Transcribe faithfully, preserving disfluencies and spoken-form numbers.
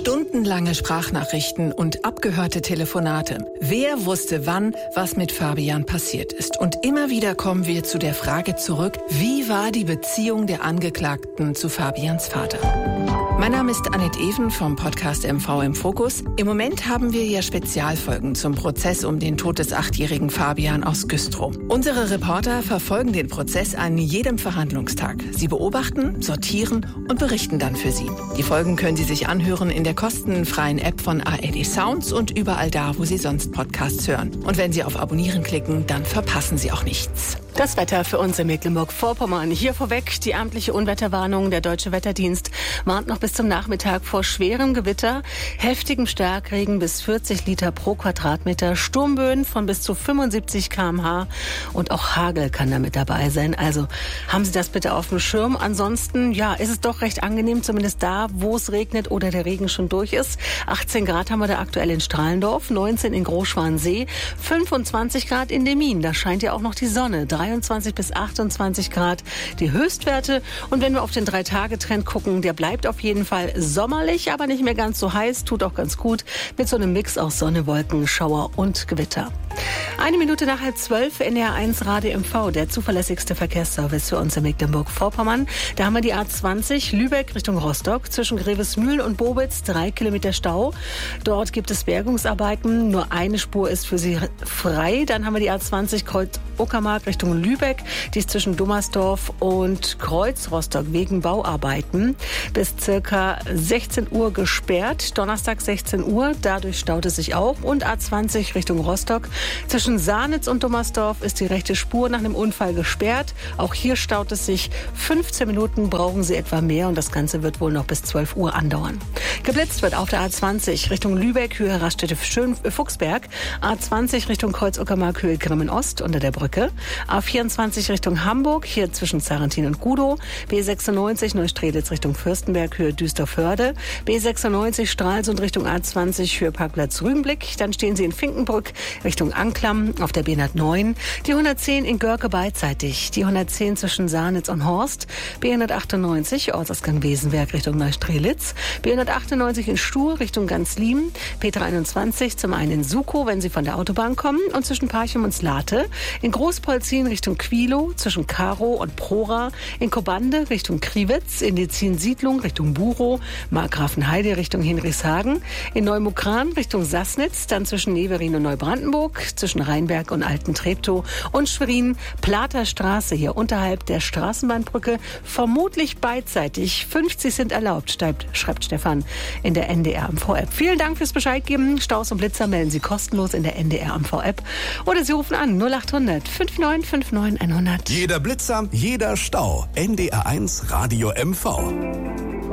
Stundenlange Sprachnachrichten und abgehörte Telefonate. Wer wusste wann, was mit Fabian passiert ist? Und immer wieder kommen wir zu der Frage zurück, wie war die Beziehung der Angeklagten zu Fabians Vater? Mein Name ist Annette Even vom Podcast M V im Fokus. Im Moment haben wir ja Spezialfolgen zum Prozess um den Tod des achtjährigen Fabian aus Güstrow. Unsere Reporter verfolgen den Prozess an jedem Verhandlungstag. Sie beobachten, sortieren und berichten dann für Sie. Die Folgen können Sie sich anhören in der kostenfreien App von A R D Sounds und überall da, wo Sie sonst Podcasts hören. Und wenn Sie auf Abonnieren klicken, dann verpassen Sie auch nichts. Das Wetter für uns in Mecklenburg-Vorpommern. Hier vorweg die amtliche Unwetterwarnung. Der Deutsche Wetterdienst warnt noch bis zum Nachmittag vor schwerem Gewitter, heftigem Starkregen bis vierzig Liter pro Quadratmeter, Sturmböen von bis zu fünfundsiebzig Kilometer pro Stunde und auch Hagel kann da mit dabei sein. Also haben Sie das bitte auf dem Schirm. Ansonsten, ja, ist es doch recht angenehm, zumindest da, wo es regnet oder der Regen schon durch ist. achtzehn Grad haben wir da aktuell in Strahlendorf, neunzehn in Großschwansee, fünfundzwanzig Grad in Demmin. Da scheint ja auch noch die Sonne. dreiundzwanzig bis achtundzwanzig Grad die Höchstwerte. Und wenn wir auf den Drei-Tage-Trend gucken, der bleibt auf jeden Fall sommerlich, aber nicht mehr ganz so heiß, tut auch ganz gut mit so einem Mix aus Sonne, Wolken, Schauer und Gewitter. Eine Minute nach halb zwölf, N D R eins Radio M V, der zuverlässigste Verkehrsservice für uns in Mecklenburg-Vorpommern. Da haben wir die A zwanzig, Lübeck Richtung Rostock, zwischen Grevesmühl und Bobitz, drei Kilometer Stau. Dort gibt es Bergungsarbeiten, nur eine Spur ist für Sie frei. Dann haben wir die A zwanzig, Kreuz-Uckermark Richtung Lübeck, die ist zwischen Dummersdorf und Kreuz-Rostock wegen Bauarbeiten bis circa sechzehn Uhr gesperrt. Donnerstag sechzehn Uhr, dadurch staut es sich auch. Und A zwanzig Richtung Rostock, zwischen Sarnitz und Dummersdorf ist die rechte Spur nach einem Unfall gesperrt. Auch hier staut es sich. fünfzehn Minuten brauchen Sie etwa mehr und das Ganze wird wohl noch bis zwölf Uhr andauern. Geblitzt wird auf der A zwanzig Richtung Lübeck, Höhe Raststätte Fuchsberg. A zwanzig Richtung Kreuz-Uckermark, Höhe Grimmen-Ost unter der Brücke. A vierundzwanzig Richtung Hamburg, hier zwischen Sarrentin und Gudow. B sechsundneunzig Neustrelitz Richtung Fürstenberg, Höhe Düsseldorf-Hörde. B sechsundneunzig Stralsund Richtung A zwanzig, Höhe Parkplatz Rügenblick. Dann stehen Sie in Finkenbrück Richtung Anklam auf der B hundertneun. Die hundertzehn in Görke beidseitig. Die hundertzehn zwischen Sarnitz und Horst. B hundertachtundneunzig Ortsausgang Wesenberg Richtung Neustrelitz. B hundertachtundneunzig in Stuhr Richtung Ganzlien. P dreiundzwanzig zum einen in Sukow, wenn Sie von der Autobahn kommen. Und zwischen Parchim und Slate. In Großpolzin Richtung Quilo, zwischen Karo und Prora. In Kobande Richtung Kriwitz. In Lezin-Siedlung Richtung Burow. Markgrafenheide Richtung Hinrichshagen. In Neumukran Richtung Sassnitz. Dann zwischen Neverin und Neubrandenburg. Zwischen Rheinberg und Alten-Treptow. Und Schwerin, Plater Straße hier unterhalb der Straßenbahnbrücke. Vermutlich beidseitig. fünfzig sind erlaubt, schreibt, schreibt Stefan in der N D R M V-App. Vielen Dank fürs Bescheid geben. Staus und Blitzer melden Sie kostenlos in der N D R M V-App. Oder Sie rufen an null achthundert neunundfünfzig neunundfünfzig hundert. Jeder Blitzer, jeder Stau. N D R eins Radio M V.